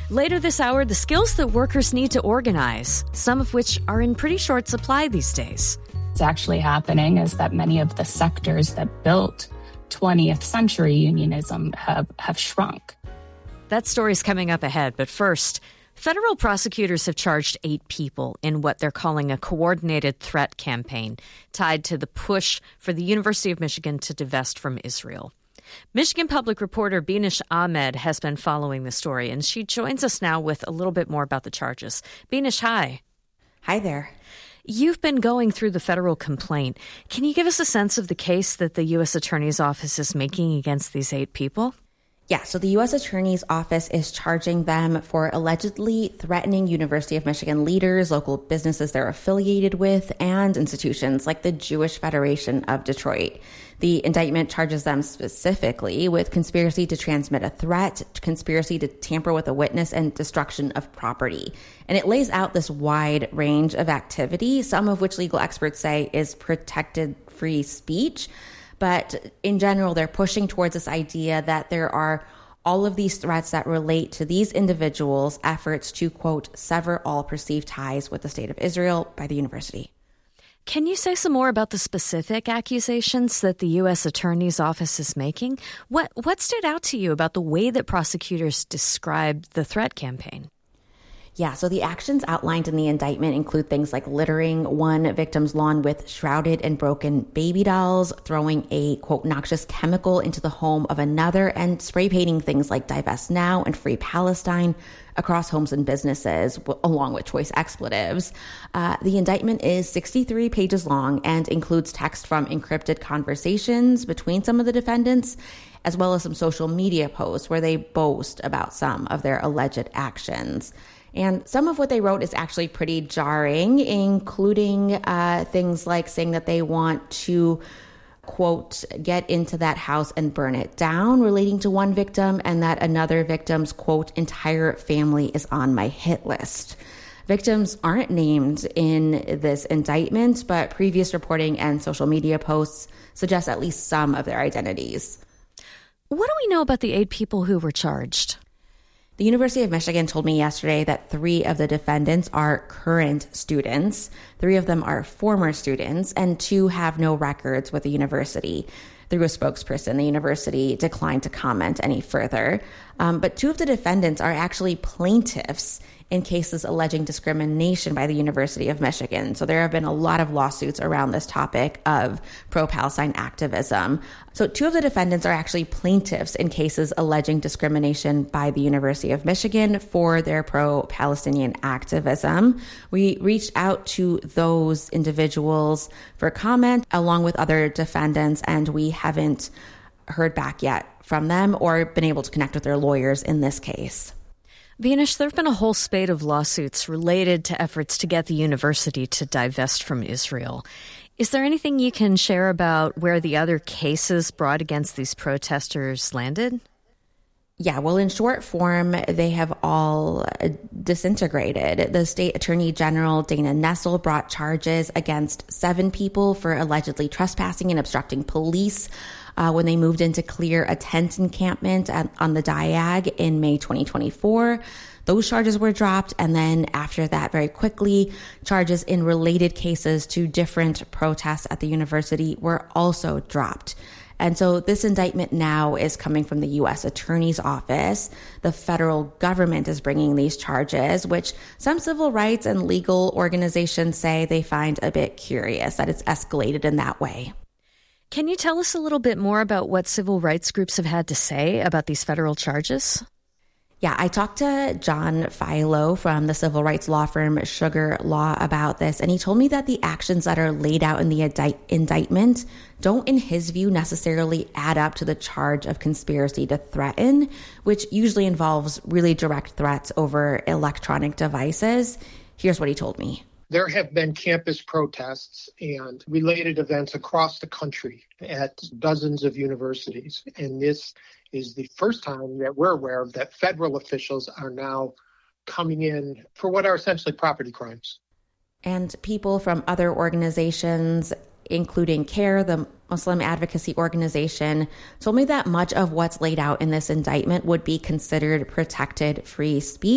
Later this hour, the skills that workers need to organize, some of which are in pretty short supply these days. What's actually happening is that many of the sectors that built 20th century unionism have shrunk. That story's coming up ahead, but first, federal prosecutors have charged 8 people in what they're calling a coordinated threat campaign tied to the push for the University of Michigan to divest from Israel. Michigan Public reporter Beenish Ahmed has been following the story, and she joins us now with a little bit more about the charges. Beenish, hi. Hi there. You've been going through the federal complaint. Can you give us a sense of the case that the U.S. Attorney's Office is making against these 8 people? Yeah, so the U.S. Attorney's Office is charging them for allegedly threatening University of Michigan leaders, local businesses they're affiliated with, and institutions like the Jewish Federation of Detroit. The indictment charges them specifically with conspiracy to transmit a threat, conspiracy to tamper with a witness, and destruction of property. And it lays out this wide range of activity, some of which legal experts say is protected free speech. But in general, they're pushing towards this idea that there are all of these threats that relate to these individuals' efforts to, quote, sever all perceived ties with the state of Israel by the university. Can you say some more about the specific accusations that the U.S. Attorney's Office is making? What stood out to you about the way that prosecutors described the threat campaign? Yeah, so the actions outlined in the indictment include things like littering one victim's lawn with shrouded and broken baby dolls, throwing a, quote, noxious chemical into the home of another, and spray painting things like Divest Now and Free Palestine across homes and businesses, along with choice expletives. The indictment is 63 pages long and includes text from encrypted conversations between some of the defendants, as well as some social media posts where they boast about some of their alleged actions. And some of what they wrote is actually pretty jarring, including things like saying that they want to, quote, get into that house and burn it down, relating to one victim, and that another victim's, quote, entire family is on my hit list. Victims aren't named in this indictment, but previous reporting and social media posts suggest at least some of their identities. What do we know about the 8 people who were charged? The University of Michigan told me yesterday that 3 of the defendants are current students, 3 of them are former students, and 2 have no records with the university. Through a spokesperson, the university declined to comment any further. But 2 of the defendants are actually plaintiffs in cases alleging discrimination by the University of Michigan. So there have been a lot of lawsuits around this topic of pro-Palestine activism. So 2 of the defendants are actually plaintiffs in cases alleging discrimination by the University of Michigan for their pro-Palestinian activism. We reached out to those individuals for comment along with other defendants, and we haven't heard back yet from them or been able to connect with their lawyers in this case. Beenish, there have been a whole spate of lawsuits related to efforts to get the university to divest from Israel. Is there anything you can share about where the other cases brought against these protesters landed? Yeah, well, in short form, they have all disintegrated. The state attorney general, Dana Nessel, brought charges against 7 people for allegedly trespassing and obstructing police when they moved in to clear a tent encampment on the Diag in May 2024. Those charges were dropped, and then after that, very quickly, charges in related cases to different protests at the university were also dropped. And so this indictment now is coming from the U.S. Attorney's Office. The federal government is bringing these charges, which some civil rights and legal organizations say they find a bit curious that it's escalated in that way. Can you tell us a little bit more about what civil rights groups have had to say about these federal charges? Yeah, I talked to John Philo from the civil rights law firm Sugar Law about this, and he told me that the actions that are laid out in the indictment don't, in his view, necessarily add up to the charge of conspiracy to threaten, which usually involves really direct threats over electronic devices. Here's what he told me. There have been campus protests and related events across the country at dozens of universities. And this is the first time that we're aware of that federal officials are now coming in for what are essentially property crimes. And people from other organizations, including CARE, the Muslim advocacy organization, told me that much of what's laid out in this indictment would be considered protected free speech.